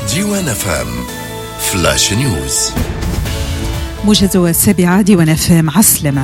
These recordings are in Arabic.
ديوان FM فلاش نيوز. موجز 7 ديوان FM عسلمة.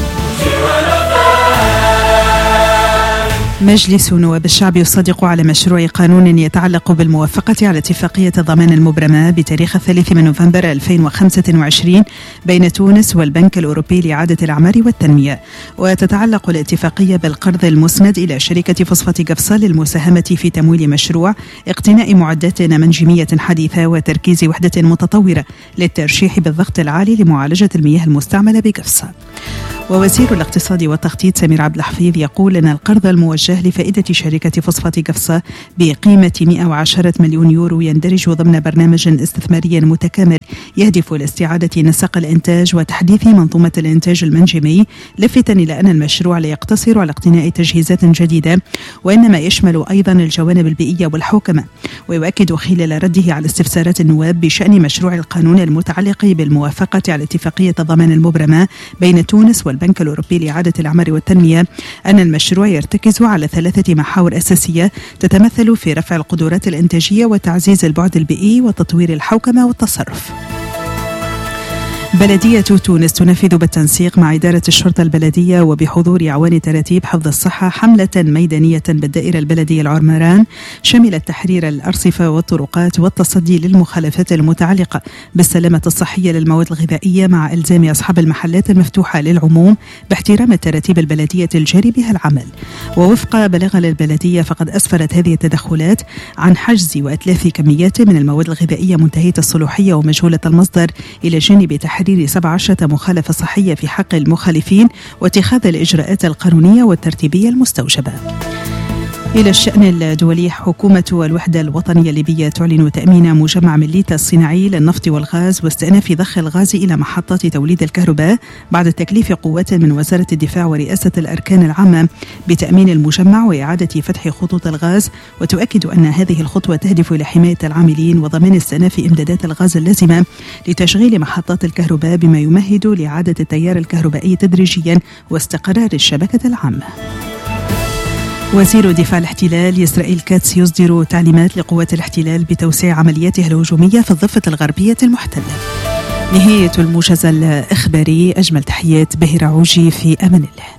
مجلس نواب الشعب يصدق على مشروع قانون يتعلق بالموافقة على اتفاقية ضمان المبرمة بتاريخ 3 نوفمبر 2025 بين تونس والبنك الأوروبي لإعادة الأعمار والتنمية. وتتعلق الاتفاقية بالقرض المسند إلى شركة فوسفات قفصة للمساهمة في تمويل مشروع اقتناء معدات منجمية حديثة وتركيز وحدة متطورة للترشيح بالضغط العالي لمعالجة المياه المستعملة بقفصة. ووزير الاقتصاد والتخطيط سمير عبد الحفيظ يقول أن القرض الموجه لفائدة شركة فوسفات قفصة بقيمة 110 مليون يورو يندرج ضمن برنامج استثماري متكامل يهدف لاستعادة نسق الإنتاج وتحديث منظومة الإنتاج المنجمي، لافتا إلى أن المشروع لا يقتصر على اقتناء تجهيزات جديدة وإنما يشمل أيضا الجوانب البيئية والحوكمة. ويؤكد خلال رده على استفسارات النواب بشأن مشروع القانون المتعلق بالموافقة على اتفاقية ضمان المبرمة بين تونس والبنك الأوروبي لإعادة الأعمار والتنمية أن المشروع يرتكز على 3 محاور أساسية تتمثل في رفع القدرات الإنتاجية وتعزيز البعد البيئي وتطوير الحوكمة والتصرف. بلدية تونس تنفذ بالتنسيق مع إدارة الشرطة البلدية وبحضور عوان تراتيب حفظ الصحة حملة ميدانية بالدائرة البلدية العرمران شملت تحرير الأرصفة والطرقات والتصدي للمخالفات المتعلقة بالسلامة الصحية للمواد الغذائية مع إلزام أصحاب المحلات المفتوحة للعموم باحترام التراتيب البلدية الجاري بها العمل. ووفق بلاغ للبلدية فقد أسفرت هذه التدخلات عن حجز وإتلاف كميات من المواد الغذائية منتهية الصلاحية ومجهولة المصدر إلى جانب تحرير 17 مخالفة صحية في حق المخالفين واتخاذ الإجراءات القانونية والترتيبية المستوجبة. إلى الشأن الدولي، حكومة الوحدة الوطنية الليبية تعلن تأمين مجمع مليتا الصناعي للنفط والغاز واستئناف ضخ الغاز إلى محطات توليد الكهرباء بعد تكليف قوات من وزارة الدفاع ورئاسة الأركان العامة بتأمين المجمع وإعادة فتح خطوط الغاز. وتؤكد أن هذه الخطوة تهدف إلى حماية العاملين وضمان استئناف إمدادات الغاز اللازمة لتشغيل محطات الكهرباء بما يمهد لإعادة التيار الكهربائي تدريجيا واستقرار الشبكة العامة. وزير دفاع الاحتلال إسرائيل كاتس يصدر تعليمات لقوات الاحتلال بتوسيع عملياتها الهجومية في الضفة الغربية المحتلة. نهاية الموجز الإخباري. أجمل تحيات بهر عوجي، في أمان الله.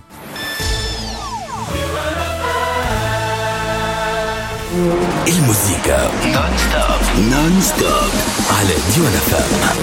المزيكا نون ستوب على ديوان FM.